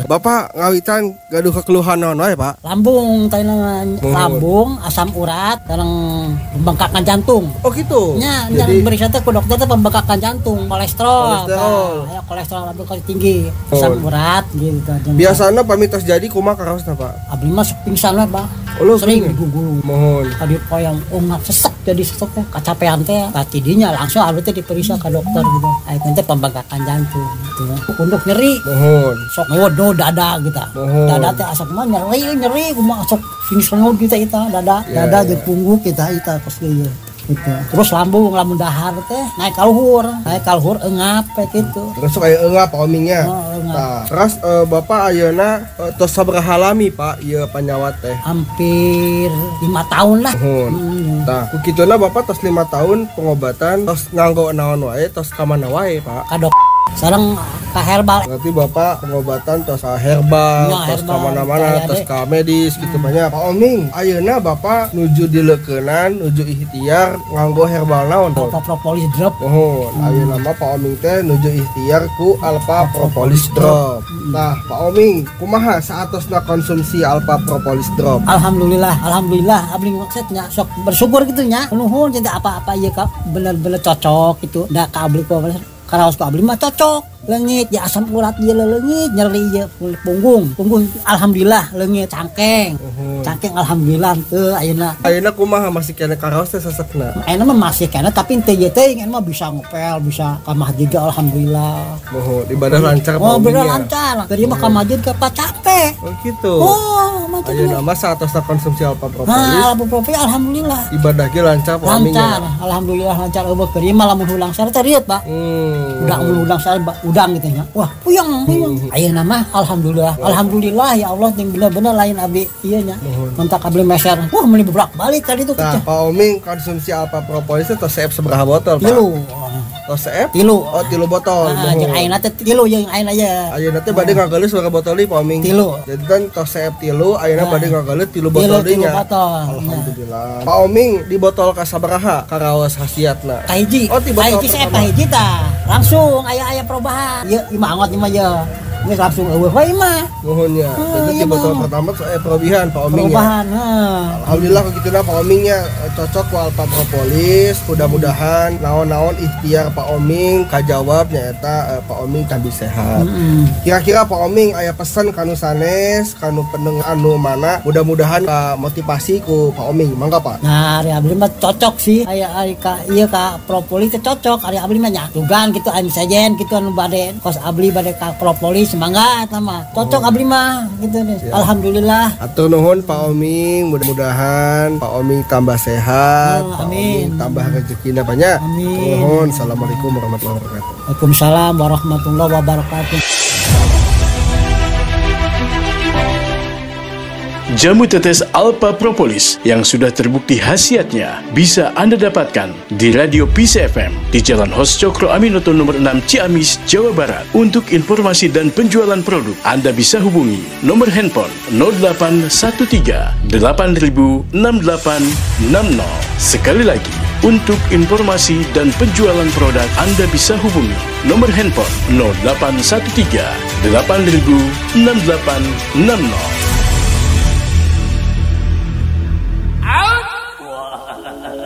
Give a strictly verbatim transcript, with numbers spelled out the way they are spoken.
Bapak ngawitan gaduh kekeluhan naon wae, Pak? Lambung tainangan Oh. lambung, asam urat, sareng pembengkakan jantung. Oh gitu. Nya, Jadi nya berikutnya ku dokter teh pembengkakan jantung, kolesterol. Kolesterol. Nah, ya kolesterol lambung kali tinggi, asam Oh. urat gitu. biasana pamitos jadi kumaha karaosna, Pak? Abdi mah sok pingsan we, Bang. Oh, lu Sering pingsan? digugulu. Mohon. Kadi poyang ungap sesek jadi sesek teh kacapean teh. Tadi dinya langsung abdi teh diperiksa ke dokter gitu. Ayeuna teh pembengkakan jantung gitu. Untuk nyeri Mohon. sok ngewodo dada gitu. Mohon. Dada teh asap mah nyeri nyeri kumaha sok finish ngeud kita eta dada Ya, dada ya. jeung punggung kita eta kos ieu gitu. Terus lambung lamun dahar teh naik ka luhur, naik ka luhur eungap kayak gitu. Terus kayak enggak Pak Omingnya. Oh, eungap. Nah, terus eh, Bapak ayeuna eh, tos sabaraha lami, Pak, ieu panyawat teh? Hampir lima tahun lah. Mohon. Hmm. Nah, kukituna Bapak tos lima tahun pengobatan, tos nganggo naon wae, tos ka mana wae, Pak? Kadok sareng ka herbal. Berarti Bapak pengobatan tos ka herbal, Ya, tos ka herbal, mana-mana, kayak tos deh. ka medis gitu banyak. Pak Oming, ayeuna Bapak nuju dileukeunnan, nuju ikhtiar nganggo herbal naon? Alpha propolis drop. Mohon, ayeuna mah Pak Oming teh nuju ikhtiar ku Alpha Propolis Drop. Nah, Pak Oming, kumaha saatosna konsumsi Alpha Propolis Drop? Alhamdulillah, alhamdulillah abdi maksudnya sok bersyukur gitu nya. Nuhun cinta apa-apa ieu ka bener-bener cocok gitu. Da ka abdi ku karaos ku abdi mah cocok. Leungit ya asam urat ieu leungit, nyeri ieu punggung. Punggung alhamdulillah leungit cangkeng. Uhum. Cangkeng alhamdulillah teu ayeuna. Ayeuna kumaha masih kena karaos teh sesekna? Ayeuna mah masih kana tapi teu ieu teh mah bisa ngepel, bisa ka masjid ge alhamdulillah. Mohon ibadah lancar Pak Oh, bener Omingnya. lancar. Tadi mah ka masjid ke pak capek. Oh gitu. Oh, mah teu. Ayeuna mah saatosna konsumsi Alpha Propolis, Nah, Alpha Propolis alhamdulillah. ibadah ge lancar Pak Lancar, Omingnya. alhamdulillah lancar eueuh keur ieu mah lamun hulang sare teh riet, Pak. Hmm. Udang udang sare ba- udang gitu nya. Wah, puyeng, puyeng. Ayeuna mah alhamdulillah. Alhamdulillah ya Allah yang bener-bener lain abdi ieu nya. Mentak abdi meser. Wah, meuli beblak balik tadi tuh Nah, keceh. Pak Oming konsumsi Alpha Propolis teh tos seep sabaraha botol, Pak? Tilu. Tos seep? Tilu. Oh, tilu botol. Nah, jeung Mohon. ayeuna teh tilu jeung ayeuna ya. Ayeuna teh bade ngageuleus berapa botol deui Pak Oming? Tilu. Jadi kan tos seep tilu, ayeuna Nah. bade ngageuleus tilu Tilu botol deui tilu nya. botol. Alhamdulillah. Pak Oming di botol ka sabaraha karaos khasiatna? Kahiji. Oh, ti botol Kahiji saya pertama. kahiji tah. Langsung aya-aya perubahan. Ieu imah angot imah ya. Geus langsung eueuh wae imah. Nuhunnya. Oh, Jadi iya, di botol Bang. pertama tuh eh perubahan Pak Oming ya. Perubahan, heeh. Alhamdulillah begitulah Pak Omingnya eh, cocok ku Alpha Propolis. Mudah-mudahan naon-naon ikhtiar Pak Oming kajawab nyaeta eh, Pak Oming tambah sehat. Heeh. Kira-kira Pak Oming aya pesan kanu sanes, kanu pendengar anu mana? Mudah-mudahan ka motivasi ku Pak Oming. Mangga Pak. Nah, ari abdi mah cocok sih. Aya ari ka ieu ka propolis teh cocok. Ari abdi mah nya dugaan gitu anu sajen gitu anu bade kos abdi bade ka propolis mangga eta mah. Cocok abdi mah gitu deh. Ya. Alhamdulillah. Atur nuhun Pak Oming, mudah-mudahan Pak Oming tambah sehat, Oh, Pak amin. Oming tambah rezekina banyak. Amin. Nuhun. Assalamualaikum warahmatullahi wabarakatuh. Waalaikumsalam warahmatullahi wabarakatuh. Jamu tetes Alpha Propolis yang sudah terbukti khasiatnya bisa Anda dapatkan di Radio P C F M di Jalan Hos Cokro Aminoto nomor enam Ciamis, Jawa Barat. Untuk informasi dan penjualan produk, Anda bisa hubungi nomor handphone nol delapan satu tiga delapan nol enam delapan enam nol. Sekali lagi, untuk informasi dan penjualan produk, Anda bisa hubungi nomor handphone nol delapan satu tiga delapan nol enam delapan enam nol.